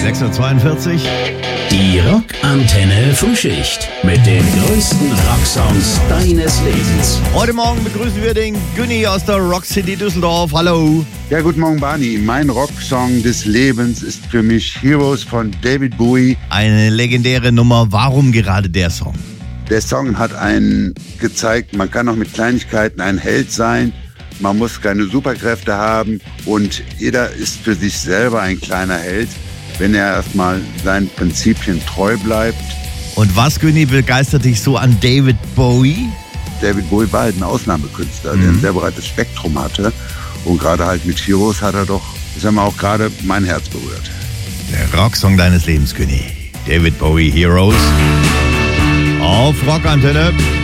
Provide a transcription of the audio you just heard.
6:42. Die Rockantenne Frühschicht mit den größten Rocksongs deines Lebens. Heute Morgen begrüßen wir den Günni aus der Rock City Düsseldorf. Hallo. Ja, guten Morgen, Barney. Mein Rocksong des Lebens ist für mich Heroes von David Bowie. Eine legendäre Nummer. Warum gerade der Song? Der Song hat einen gezeigt, man kann auch mit Kleinigkeiten ein Held sein. Man muss keine Superkräfte haben und jeder ist für sich selber ein kleiner Held, wenn er erstmal seinen Prinzipien treu bleibt. Und was, Günni, begeistert dich so an David Bowie? David Bowie war halt ein Ausnahmekünstler, der ein sehr breites Spektrum hatte. Und gerade halt mit Heroes hat er doch, ich sag mal, auch gerade mein Herz berührt. Der Rocksong deines Lebens, Günni. David Bowie, Heroes. Auf Rockantenne.